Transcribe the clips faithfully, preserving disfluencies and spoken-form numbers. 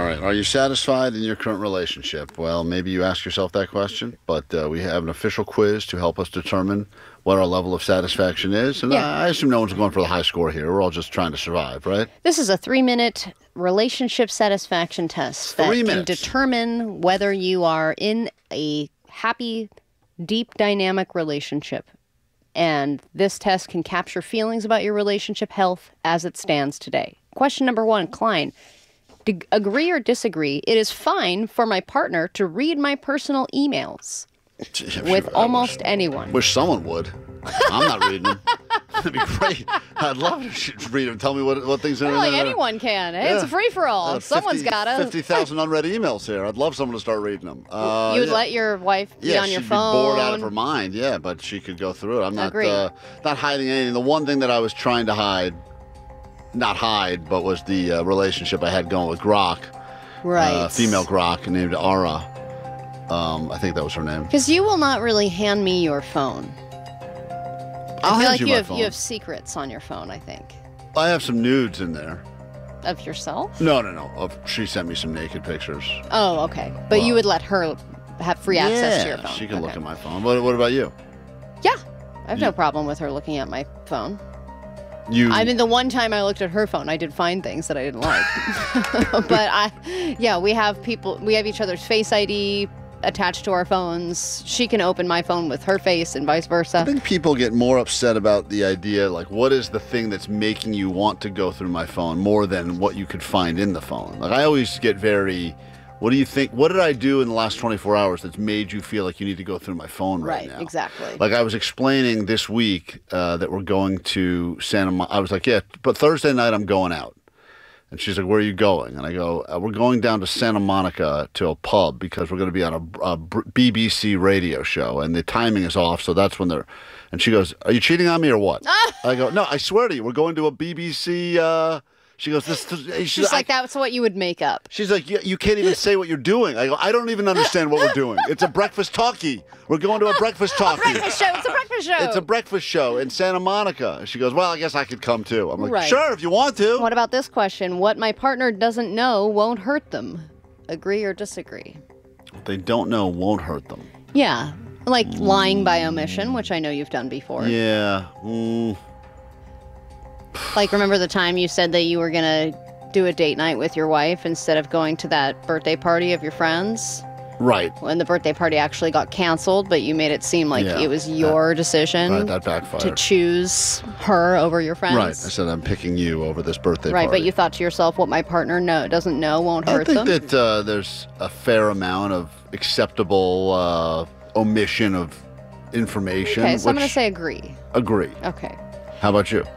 right. Are you satisfied in your current relationship? Well, maybe you ask yourself that question, but uh, we have an official quiz to help us determine what our level of satisfaction is. And Yeah. I, I assume no one's going for the high score here. We're all just trying to survive, right? This is a three-minute relationship satisfaction test that Three can minutes. determine whether you are in a happy, deep, dynamic relationship. And this test can capture feelings about your relationship health as it stands today. Question number one, Klein. D- agree or disagree, it is fine for my partner to read my personal emails with almost anyone. Wish someone would. I'm not reading them. That'd be great. I'd love to she'd read them. Tell me what what things are in Well, like there. anyone can. Hey, It's Yeah. a free-for-all. Uh, Someone's got to. fifty thousand unread emails here. I'd love someone to start reading them. Uh, You would yeah. let your wife be Yeah, on your she'd phone. be bored out of her mind. Yeah, but she could go through it. I'm not Agreed. uh, not hiding anything. The one thing that I was trying to hide, not hide, but was the uh, relationship I had going with Grok, Right. uh, female Grok named Ara. Um, I think that was her name. Because you will not really hand me your phone. I'll I feel hand like you you my have phone. you have secrets on your phone, I think. I have some nudes in there. Of yourself? No, no, no. Of, she sent me some naked pictures. Oh, okay. But you Well- would let her have free access yeah, to your phone. she can look Okay. at my phone. What, what about you? Yeah. I have You- no problem with her looking at my phone. You. I mean, the one time I looked at her phone, I did find things that I didn't like. But I, yeah, we have people, we have each other's Face I D attached to our phones. She can open my phone with her face and vice versa. I think people get more upset about the idea, like, what is the thing that's making you want to go through my phone more than what you could find in the phone? Like, I always get very, what do you think? What did I do in the last twenty-four hours that's made you feel like you need to go through my phone right, Right, now? exactly. Like, I was explaining this week uh, that we're going to Santa Monica. I was like, yeah, but Thursday night I'm going out. And she's like, where are you going? And I go, uh, we're going down to Santa Monica to a pub because we're going to be on a, a B B C radio show. And the timing is off, so that's when they're... And she goes, are you cheating on me or what? I go, no, I swear to you, we're going to a B B C... Uh... She goes, this... this she's, She's like, I- that's what you would make up. She's like, you, you can't even say what you're doing. I go, I don't even understand what we're doing. It's a breakfast talkie. We're going to a breakfast talkie. Breakfast show. It's a breakfast show. It's a breakfast show in Santa Monica. She goes, well, I guess I could come too. I'm like, Right. sure, if you want to. What about this question? What my partner doesn't know won't hurt them. Agree or disagree? What they don't know won't hurt them. Yeah. Like lying by omission, which I know you've done before. Yeah. Mm, Like, remember the time you said that you were going to do a date night with your wife instead of going to that birthday party of your friends? right. When the birthday party actually got canceled, but you made it seem like Yeah, it was your decision Right, that backfired. to choose her over your friends. Right. I said, I'm picking you over this birthday Right, party. but you thought to yourself, what my partner know doesn't know won't I hurt think them. that uh, there's a fair amount of acceptable uh, omission of information. Okay, so I'm which- going to say agree. agree. Okay. How about you?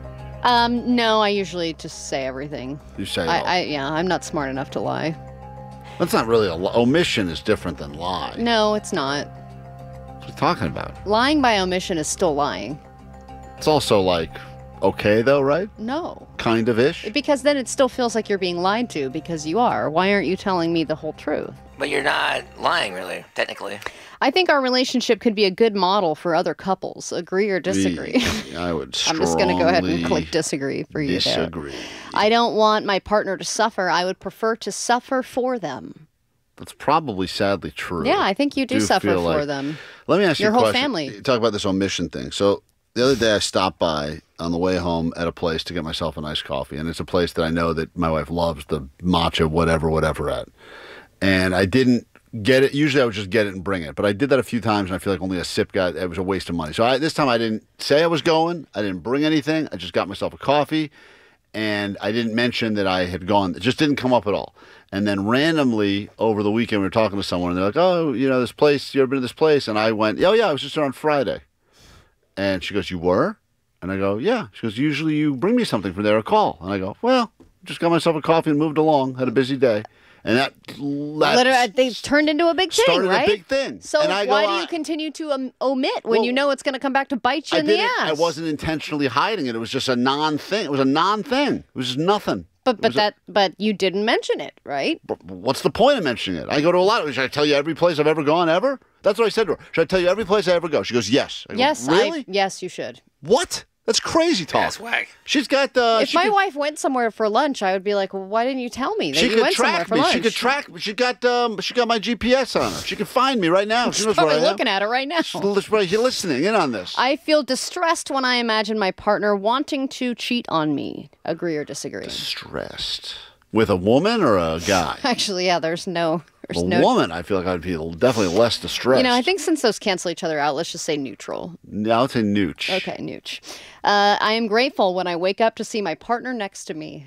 Um, no, I usually just say everything. You say, I, oh, I, yeah, I'm not smart enough to lie. that's not really a li- omission is different than lie. No, it's not. What are you talking about? Lying by omission is still lying. It's also like, okay though, right? No. Kind of ish. Because then it still feels like you're being lied to because you are. Why aren't you telling me the whole truth? But you're not lying, really, technically. I think our relationship could be a good model for other couples. Agree or disagree? I would I'm strongly just going to go ahead and click disagree for you there. disagree. I don't want my partner to suffer. I would prefer to suffer for them. That's probably sadly true. Yeah, I think you do, Do suffer feel for like- them. Let me ask Your you a whole question. family. You talk about this omission thing. So the other day I stopped by on the way home at a place to get myself a nice coffee. And it's a place that I know that my wife loves the matcha, whatever, whatever at. And I didn't get it. Usually I would just get it and bring it. But I did that a few times and I feel like only a sip got, it was a waste of money. So I, this time I didn't say I was going. I didn't bring anything. I just got myself a coffee. And I didn't mention that I had gone. It just didn't come up at all. And then randomly over the weekend, we were talking to someone, and they're like, oh, you know, this place, you ever been to this place? And I went, oh, yeah, I was just there on Friday. And she goes, you were? And I go, yeah. She goes, usually you bring me something from there, a call. And I go, well, just got myself a coffee and moved along, had a busy day. And that, that Literally, they turned into a big thing, started right? a big thing. So And I why go, do you I- continue to um, omit when Well, you know it's going to come back to bite you I in the didn't, ass? I wasn't intentionally hiding it. It was just a non-thing. It was a non-thing. It was just nothing. But It but was a- that but you didn't mention it, right? But what's the point of mentioning it? I go to a lot of. Should I tell you every place I've ever gone ever? That's what I said to her. Should I tell you every place I ever go? She goes, yes. I go, Yes, really? I, yes, you should. What? That's crazy talk. That's whack. She's got the. If she my could, wife went somewhere for lunch, I would be like, well, why didn't you tell me that she you could went somewhere track for me. lunch? She could track. She got um. She got my G P S on her. She could find me right now. She She's knows where probably I am. looking at it right now. She's listening in on this. I feel distressed when I imagine my partner wanting to cheat on me. Agree or disagree? Stressed with a woman or a guy. Actually, yeah. There's no. There's A no. woman, I feel like I'd feel definitely less distressed. You know, I think since those cancel each other out, let's just say neutral. Now it's a nooch. Okay, nooch. Uh, I am grateful when I wake up to see my partner next to me.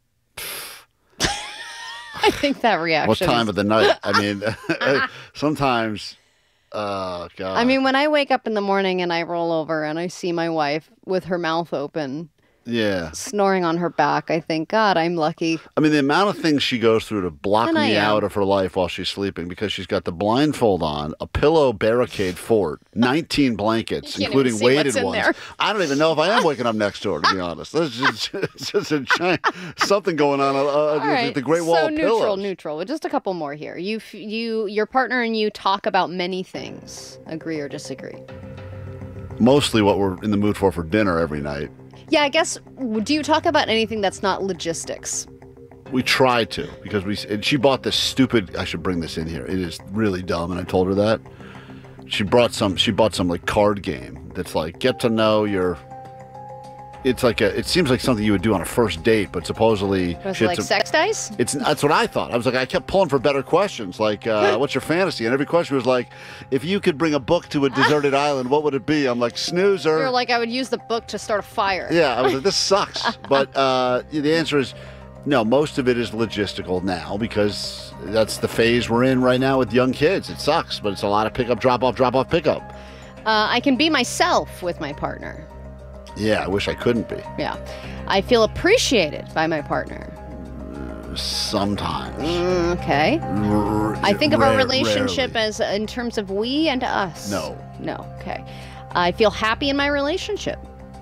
I think that reaction. What time is... of the night? I mean, sometimes. Oh God. I mean, when I wake up in the morning and I roll over and I see my wife with her mouth open, yeah, snoring on her back, I think, God, I'm lucky. I mean, the amount of things she goes through to block And I me am. out of her life while she's sleeping because she's got the blindfold on, a pillow barricade fort, nineteen blankets, You can't including even see weighted what's in ones. there. I don't even know if I am waking up next to her, to be honest. There's just, it's just a giant, something going on uh, All with right, the Great Wall so of neutral, Pillows. neutral. Just a couple more here. You, f- you, your partner and you talk about many things. Agree or disagree? Mostly what we're in the mood for for dinner every night. Yeah, I guess. Do you talk about anything that's not logistics? We try to because we. And she bought this stupid. I should bring this in here. It is really dumb, and I told her that. She brought some. She bought some like card game that's like get to know your. It's like a. It seems like something you would do on a first date, but supposedly Was she it had like some- sex dice? It's that's what I thought. I was like, I kept pulling for better questions, like, uh, "What's your fantasy?" And every question was like, "If you could bring a book to a deserted island, what would it be?" I'm like, "Snoozer." You're like, I would use the book to start a fire. Yeah, I was like, this sucks. But uh, the answer is no. Most of it is logistical now because that's the phase we're in right now with young kids. It sucks, but it's a lot of pickup, drop off, drop off, pickup. Uh, I can be myself with my partner. Yeah, I wish I couldn't be. Yeah. I feel appreciated by my partner. Sometimes. Mm, okay. R- I think of our rare- relationship rarely. as in terms of we and us. No. No. Okay. I feel happy in my relationship.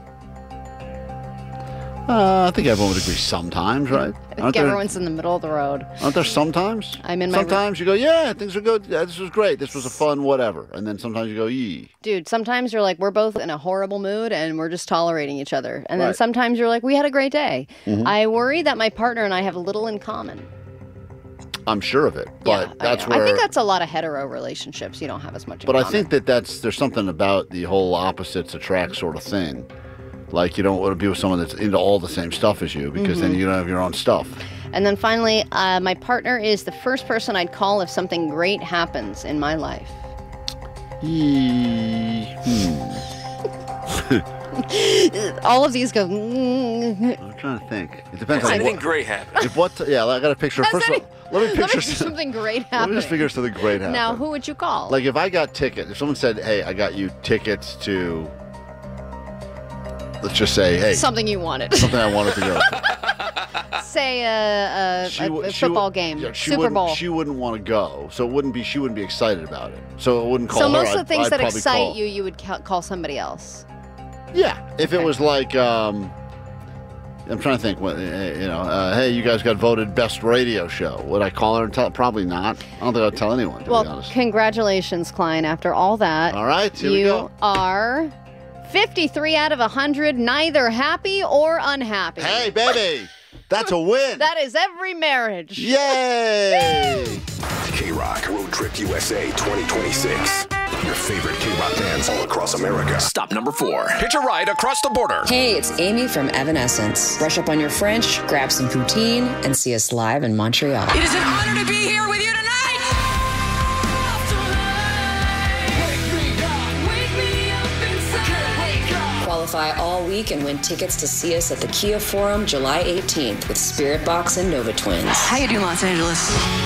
Uh, I think everyone would agree sometimes, right? I Aren't think there, everyone's in the middle of the road. aren't there sometimes? I'm in my re- Sometimes you go, yeah, things are good. Yeah, this was great. This was a fun whatever. And then sometimes you go, yee. Dude, sometimes you're like, we're both in a horrible mood and we're just tolerating each other. And then Right. sometimes you're like, we had a great day. Mhm. I worry that my partner and I have little in common. I'm sure of it, but yeah, that's I, where. I think that's a lot of hetero relationships. You don't have as much in But I common. think that that's there's something about the whole opposites attract sort of thing. Like you don't want to be with someone that's into all the same stuff as you because then you don't have your own stuff. And then finally, uh, my partner is the first person I'd call if something great happens in my life. Yee. Hmm. All of these go. mm. I'm trying to think. It depends Has on anything what. great happened? If what? Yeah, I got to picture. Has First any- of all, let me Let picture me see something great Let happen. me just figure something great happen. Now, who would you call? Like if I got tickets, if someone said, "Hey, I got you tickets to," let's just say, "Hey, Something you wanted. something I wanted to go." Say a, a, She a, wou- a she wou- football game, yeah, she Super wouldn't- Bowl. She wouldn't want to go, so it wouldn't be. She wouldn't be excited about it. So it wouldn't call So her. most of the I'd- things I'd that probably excite call- you, you would ca- call somebody else. Yeah, if it Okay. was like, um, I'm trying to think. What eh, you know? Uh, hey, you guys got voted best radio show. Would I call her and tell? Probably not. I don't think I'd tell anyone. To be Well, honest. congratulations, Klein. After all that, All right, here we you go. are fifty-three out of one hundred, neither happy or unhappy. Hey, baby, that's a win. That is every marriage. Yay! K-Rock Road Trip U S A twenty twenty-six. Your favorite K-Rock bands all across America. Stop number four. Hitch a ride across the border. Hey, it's Amy from Evanescence. Brush up on your French, grab some poutine, and see us live in Montreal. It is an honor to be here with you tonight. Qualify all week and win tickets to see us at the Kia Forum July eighteenth with Spirit Box and Nova Twins. How you doing, Los Angeles?